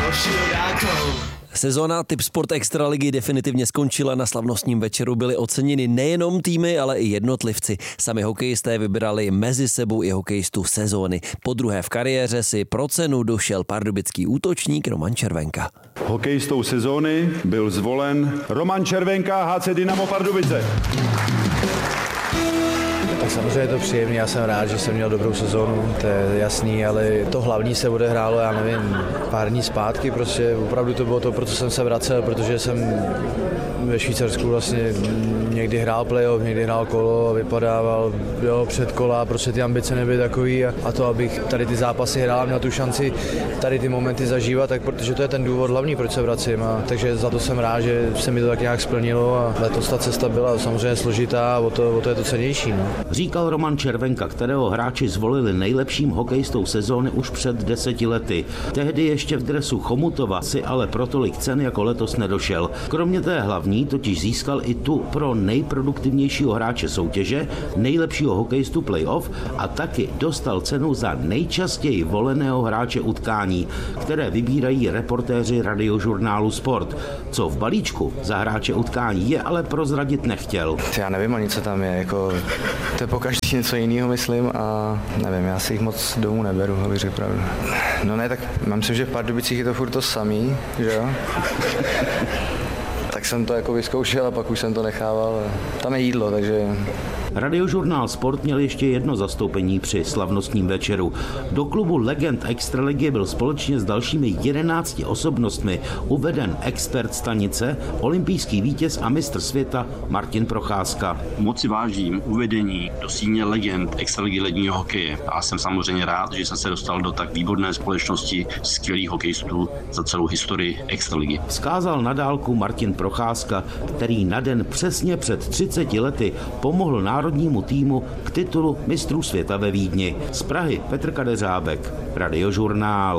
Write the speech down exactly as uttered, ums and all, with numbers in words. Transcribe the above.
Sezóna Tipsport Extraligy definitivně skončila. Na slavnostním večeru byly oceněny nejenom týmy, ale i jednotlivci. Sami hokejisté vybrali mezi sebou i hokejistu sezóny. Po druhé v kariéře si pro cenu došel pardubický útočník Roman Červenka. Hokejistou sezóny byl zvolen Roman Červenka, H C Dynamo Pardubice. Tak samozřejmě je to příjemné, já jsem rád, že jsem měl dobrou sezónu, to je jasný, ale to hlavní se odehrálo, já nevím, pár dní zpátky, prostě opravdu to bylo to, pro co jsem se vracel, protože jsem ve Švýcarsku vlastně někdy hrál playoff, někdy hrál kolo, vypadával jo, před kola, prostě ty ambice nebyly takový a, a to, abych tady ty zápasy hrál, měl tu šanci tady ty momenty zažívat, tak protože to je ten důvod hlavní, proč se vracím, a takže za to jsem rád, že se mi to tak nějak splnilo a letos ta cesta byla samozřejmě složitá a o to, o to je to cennější. No. Říkal Roman Červenka, kterého hráči zvolili nejlepším hokejistou sezóny už před deseti lety. Tehdy ještě v dresu Chomutova si ale pro tolik cen jako letos nedošel. Kromě té hlavní totiž získal i tu pro nejproduktivnějšího hráče soutěže, nejlepšího hokejistu playoff a taky dostal cenu za nejčastěji voleného hráče utkání, které vybírají reportéři radiožurnálu Sport. Co v balíčku za hráče utkání je, ale prozradit nechtěl. Já nevím ani, co tam je, jako to je pokaždý něco jiného, myslím, a nevím, já si jich moc domů neberu, abych řekl pravdu. No ne, tak mám si, že v Pardubicích je to furt to samý, že jo? Tak jsem to jako vyzkoušel a pak už jsem to nechával. Tam je jídlo, takže... Radiožurnál Sport měl ještě jedno zastoupení při slavnostním večeru. Do klubu legend Extraligy byl společně s dalšími jedenácti osobnostmi uveden expert stanice, olympijský vítěz a mistr světa Martin Procházka. Moc si vážím uvedení do síně legend Extraligy ledního hokeje a jsem samozřejmě rád, že jsem se dostal do tak výborné společnosti skvělých hokejistů za celou historii Extraligy. Vzkázal na dálku Martin Procházka, který na den přesně před třiceti lety pomohl národnímu týmu k titulu mistrů světa ve Vídni. Z Prahy Petr Kadeřábek, Radiožurnál.